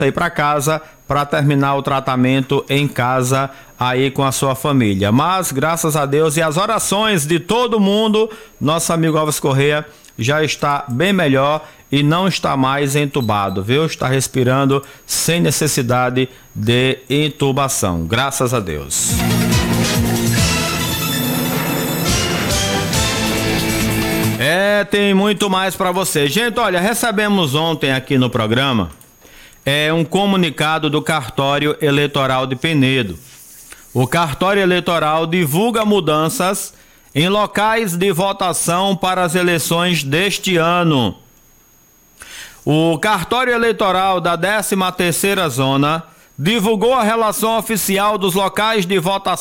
ir para casa para terminar o tratamento em casa aí com a sua família. Mas graças a Deus e as orações de todo mundo, nosso amigo Alves Correia já está bem melhor e não está mais entubado, viu? Está respirando sem necessidade de intubação. Graças a Deus. Tem muito mais para você. Gente, olha, recebemos ontem aqui no programa um comunicado do Cartório Eleitoral de Penedo. O Cartório Eleitoral divulga mudanças em locais de votação para as eleições deste ano. O Cartório Eleitoral da 13ª Zona divulgou a relação oficial dos locais de votação